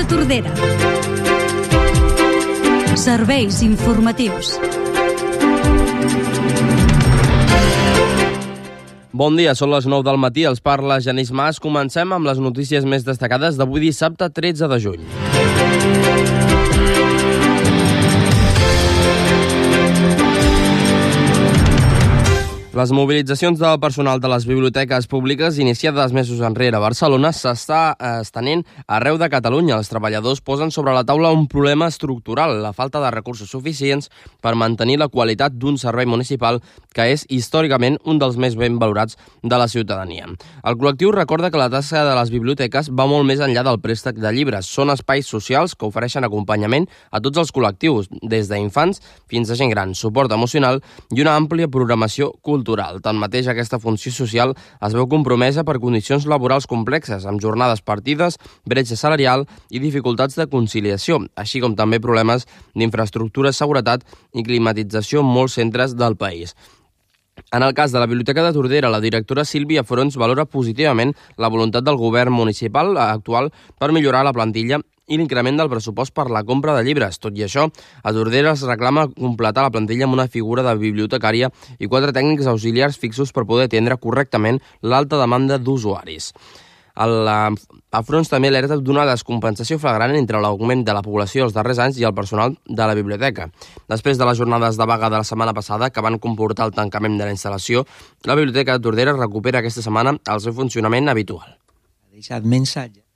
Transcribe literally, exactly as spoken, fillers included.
Tordera. Serveis informatius. Bon dia, són les nou del matí, els parla Genís Mas. Comencem amb les notícies més destacades d'avui dissabte tretze de juny. Les mobilitzacions del personal de les biblioteques públiques iniciades mesos enrere a Barcelona s'està estenent arreu de Catalunya. Els treballadors posen sobre la taula un problema estructural, la falta de recursos suficients per mantenir la qualitat d'un servei municipal que és històricament un dels més ben valorats de la ciutadania. El col·lectiu recorda que la tasca de les biblioteques va molt més enllà del préstec de llibres. Són espais socials que ofereixen acompanyament a tots els col·lectius, des d'infants fins a gent gran, suport emocional i una àmplia programació cultural. Tanmateix, aquesta funció social es veu compromesa per condicions laborals complexes, amb jornades partides, bretxa salarial i dificultats de conciliació, així com també problemes d'infraestructura, seguretat i climatització en molts centres del país. En el cas de la Biblioteca de Tordera, la directora Sílvia Forons valora positivament la voluntat del govern municipal actual per millorar la plantilla i l'increment del pressupost per la compra de llibres. Tot i això, a Tordera es reclama completar la plantilla amb una figura de bibliotecària i quatre tècnics auxiliars fixos per poder atendre correctament l'alta demanda d'usuaris. A Forons també alerta d'una descompensació flagrant entre l'augment de la població els darrers anys i el personal de la biblioteca. Després de les jornades de vaga de la setmana passada, que van comportar el tancament de la instal·lació, la Biblioteca de Tordera recupera aquesta setmana el seu funcionament habitual. Ha deixat mensatge.